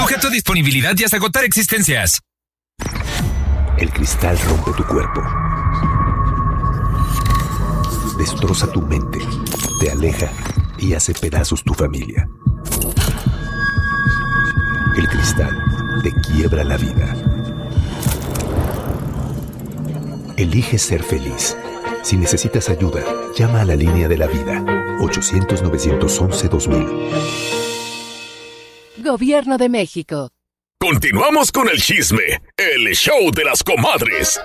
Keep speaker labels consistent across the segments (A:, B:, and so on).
A: Escoge tu disponibilidad y hasta agotar existencias.
B: El cristal rompe tu cuerpo. Destroza tu mente, te aleja y hace pedazos tu familia. El cristal te quiebra la vida. Elige ser feliz. Si necesitas ayuda, llama a la línea de la vida, 800-911-2000.
C: Gobierno de México.
D: Continuamos con el chisme, el show de las comadres.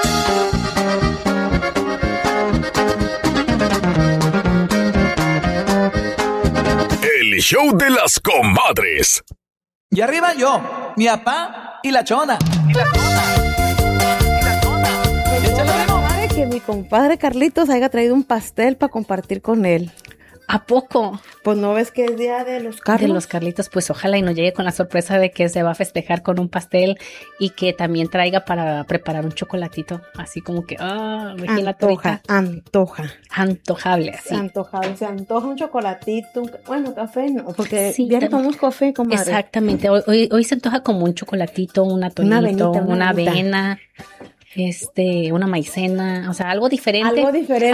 D: El show de las comadres.
E: Y arriba yo, mi papá y la chona.
F: Que mi compadre Carlitos haya traído un pastel para compartir con él.
G: ¿A poco?
F: Pues no ves que es día de los Carlos.
G: De los Carlitos, pues ojalá y nos llegue con la sorpresa de que se va a festejar con un pastel y que también traiga para preparar un chocolatito, así como que, imagínate ahorita. Antojable, así.
F: Se antoja un chocolatito, bueno, café no, porque sí, ya tomamos café, comadre.
G: Exactamente, hoy se antoja como un chocolatito, un atolito, una avena. Una maicena, o sea, algo diferente a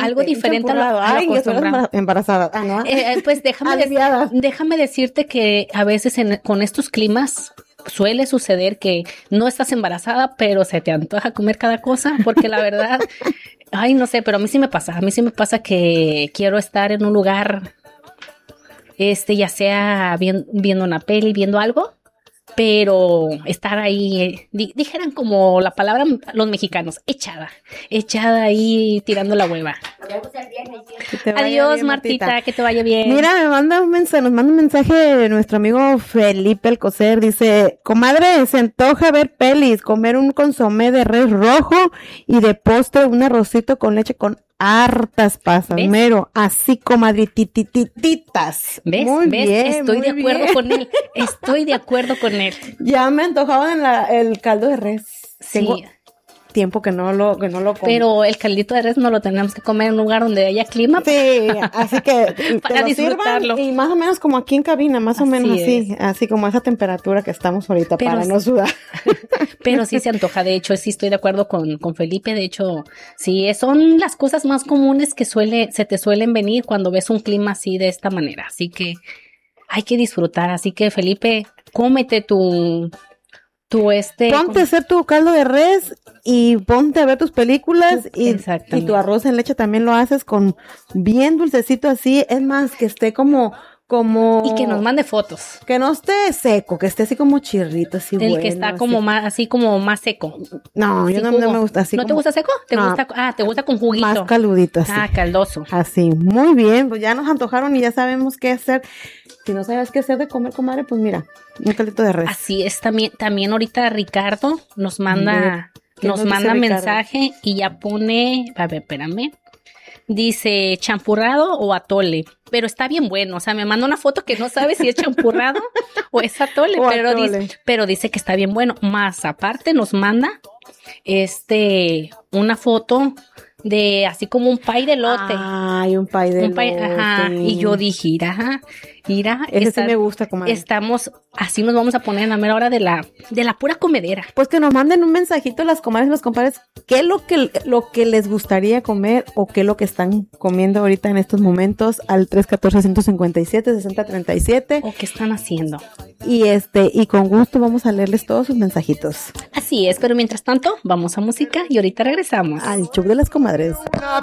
G: lo acostumbrado.
F: Embarazada. ¿No?
G: Pues déjame decirte que a veces con estos climas suele suceder que no estás embarazada, pero se te antoja comer cada cosa, porque la verdad, no sé, pero a mí sí me pasa que quiero estar en un lugar, ya sea viendo una peli, viendo algo, pero estar ahí, dijeran como la palabra los mexicanos, echada ahí tirando la hueva. Adiós, bien, Martita, que te vaya bien.
F: Mira, nos manda un mensaje nuestro amigo Felipe Alcocer, dice, comadre, se antoja ver pelis, comer un consomé de res rojo y de postre un arrocito con leche con hartas pasas, ¿ves? Mero, así comadrititititas.
G: ¿Ves?
F: Muy bien,
G: Estoy de acuerdo con él.
F: Ya me antojaban el caldo de res.
G: Sí.
F: Tengo tiempo que no lo como.
G: Pero el caldito de res no lo tenemos que comer en un lugar donde haya clima.
F: Sí, así que
G: para disfrutarlo.
F: Y más o menos como aquí en cabina, más o menos así como esa temperatura que estamos ahorita, pero para no sudar.
G: Pero sí se antoja, de hecho, sí estoy de acuerdo con Felipe, de hecho, sí, son las cosas más comunes que se te suelen venir cuando ves un clima así de esta manera, así que hay que disfrutar, así que Felipe, cómete ponte
F: a hacer tu caldo de res y ponte a ver tus películas y tu arroz en leche también lo haces con bien dulcecito así, es más que esté como
G: y que nos mande fotos.
F: Que no esté seco, que esté así como chirrito, así
G: el
F: bueno.
G: Que está como más, así como más seco.
F: No, yo no me gusta así.
G: ¿No te gusta seco? ¿Te gusta con juguito?
F: Más caludito así.
G: Caldoso.
F: Así, muy bien, pues ya nos antojaron y ya sabemos qué hacer. Si no sabes qué hacer de comer, comadre, pues mira, un caldito de res.
G: Así es, también ahorita Ricardo nos manda mensaje y ya pone, a ver, espérame. Dice champurrado o atole, pero está bien bueno, o sea, me manda una foto que no sabe si es champurrado o es atole, pero dice que está bien bueno, más aparte nos manda una foto de así como un pay de elote.
F: Ay, un pay de elote.
G: Ajá, y yo dije, mira,
F: ese sí me gusta, comadre.
G: Así nos vamos a poner en la mera hora de la pura comedera.
F: Pues que nos manden un mensajito las comadres y los compadres, qué es lo que les gustaría comer o qué es lo que están comiendo ahorita en estos momentos al 314-157-6037.
G: O qué están haciendo.
F: Y con gusto vamos a leerles todos sus mensajitos.
G: Así es, pero mientras tanto, vamos a música y ahorita regresamos.
F: Al show de las comadres.